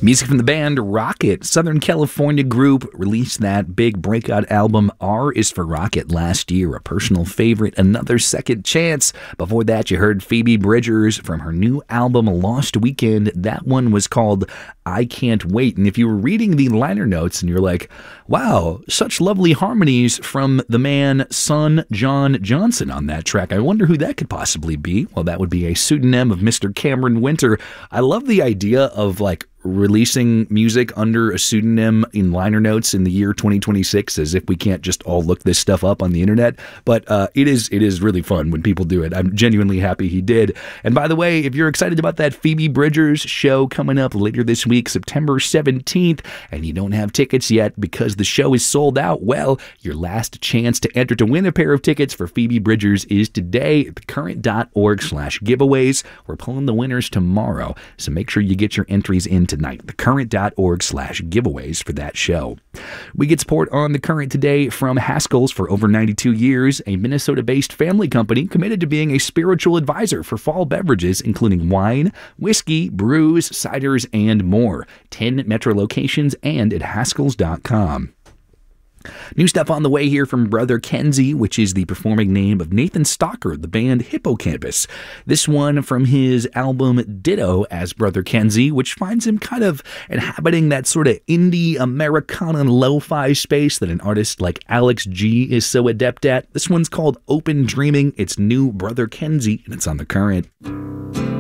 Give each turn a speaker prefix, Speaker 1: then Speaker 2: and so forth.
Speaker 1: Music from the band Rocket, Southern California group, released that big breakout album R is for Rocket last year, a personal favorite, Another Second Chance. Before that, you heard Phoebe Bridgers from her new album Lost Weekend. That one was called I Can't Wait. And if you were reading the liner notes and you're like, wow, such lovely harmonies from the man Son John Johnson on that track, I wonder who that could possibly be. Well, that would be a pseudonym of Mr. Cameron Winter. I love the idea of releasing music under a pseudonym in liner notes in the year 2026, as if we can't just all look this stuff up on the internet. But it is really fun when people do it. I'm genuinely happy he did. And by the way, if you're excited about that Phoebe Bridgers show coming up later this week, September 17th, and you don't have tickets yet because the show is sold out, well, your last chance to enter to win a pair of tickets for Phoebe Bridgers is today at thecurrent.org/giveaways. We're pulling the winners tomorrow, so make sure you get your entries in tonight, thecurrent.org/giveaways for that show. We get support on The Current today from Haskell's. For over 92 years, a Minnesota-based family company committed to being a spiritual advisor for fall beverages, including wine, whiskey, brews, ciders, and more. 10 Metro locations and at Haskells.com. New stuff on the way here from Brother Kenzie, which is the performing name of Nathan Stalker, the band Hippocampus. This one from his album Ditto as Brother Kenzie, which finds him kind of inhabiting that sort of indie Americana lo-fi space that an artist like Alex G is so adept at. This one's called Open Dreaming. It's new Brother Kenzie, and it's on The Current.